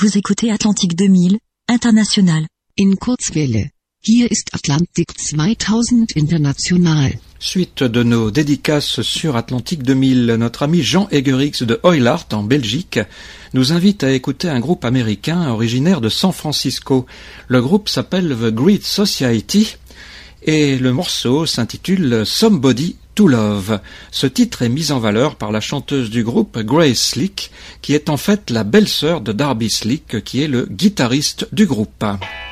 Vous écoutez Atlantique 2000, International. In Kurzwelle. Hier ist Atlantik 2000 International. Suite de nos dédicaces sur Atlantique 2000, notre ami Jean Egerix de Oilart en Belgique nous invite à écouter un groupe américain originaire de San Francisco. Le groupe s'appelle The Great Society et le morceau s'intitule Somebody to Love. Ce titre est mis en valeur par la chanteuse du groupe Grace Slick, qui est en fait la belle-sœur de Darby Slick, qui est le guitariste du groupe.